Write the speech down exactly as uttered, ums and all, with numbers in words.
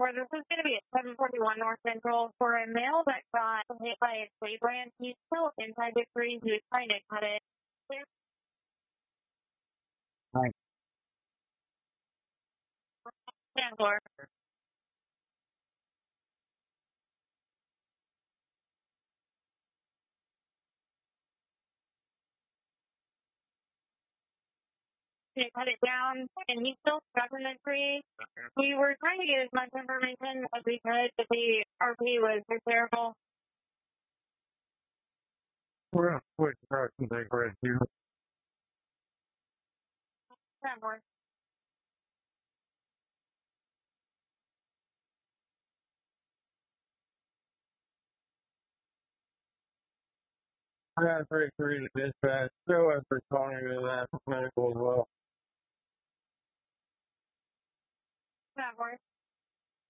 four, this is going to be at seven forty-one North Central for a male that got hit by a tree branch. He's still inside the tree. He was trying to cut it. Clear. Hi. Stand floor. To cut it down, and he's still stuck in the tree. We were trying to get as much information as we could, but the R P was terrible. We're going to switch directions right here. Stand floor. I got thirty-three to dispatch. Still as for calling to that medical as well. Stand floor.